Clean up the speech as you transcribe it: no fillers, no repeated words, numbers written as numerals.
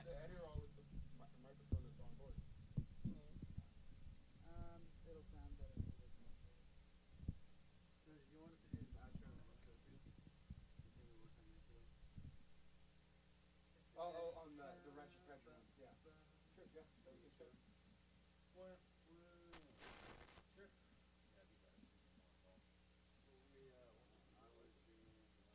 with the header or with the microphone that's on board? It'll sound better with this microphone. So you want us to do this outro and then intro too? The thing we worked on yesterday. On the Wrench one. Yeah. Sure, yeah. That we can show.